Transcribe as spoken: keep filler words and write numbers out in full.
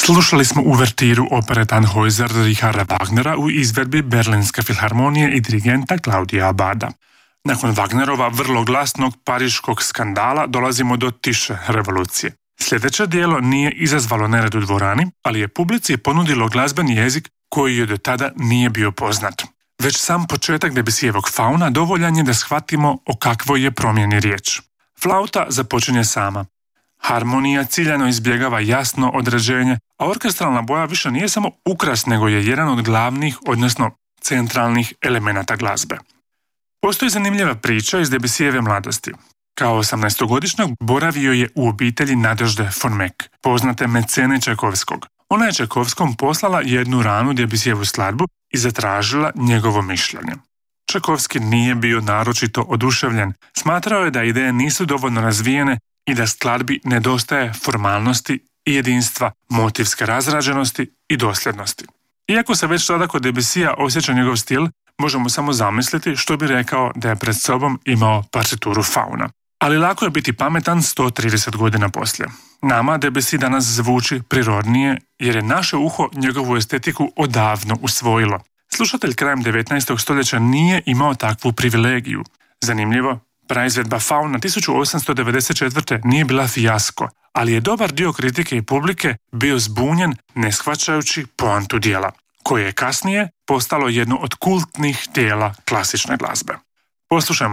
Slušali smo uvertiru opere Tannhäuser Richarda Wagnera u izvedbi Berlinske filharmonije i dirigenta Claudia Abbada. Nakon Wagnerova vrlo glasnog pariškog skandala dolazimo do tiše revolucije. Sljedeće dijelo nije izazvalo nered u dvorani, ali je publici ponudilo glazbeni jezik koji joj do tada nije bio poznat. Već sam početak Debussijevog Fauna dovoljan je da shvatimo o kakvoj je promjeni riječ. Flauta započinje sama. Harmonija ciljano izbjegava jasno određenje, a orkestralna boja više nije samo ukras, nego je jedan od glavnih, odnosno centralnih elemenata glazbe. Postoji zanimljiva priča iz Debussijeve mladosti. Kao osamnaestogodišnjak boravio je u obitelji Nadežde von Meck, poznate mecene Čajkovskog. Ona je Čajkovskom poslala jednu ranu Debussijevu skladbu i zatražila njegovo mišljenje. Čajkovski nije bio naročito oduševljen, smatrao je da ideje nisu dovoljno razvijene i da skladbi nedostaje formalnosti i jedinstva, motivske razrađenosti i dosljednosti. Iako se već tada kod Debussija osjeća njegov stil, možemo samo zamisliti što bi rekao da je pred sobom imao partituru Fauna. Ali lako je biti pametan sto trideset godina poslije. Nama Debussy danas zvuči prirodnije jer je naše uho njegovu estetiku odavno usvojilo. Slušatelj krajem devetnaestog stoljeća nije imao takvu privilegiju. Zanimljivo, praizvedba Fauna tisuću osamsto devedeset četvrte nije bila fijasko, ali je dobar dio kritike i publike bio zbunjen ne shvaćajući poantu dijela, koje je kasnije postalo jedno od kultnih dijela klasične glazbe. Poslušajmo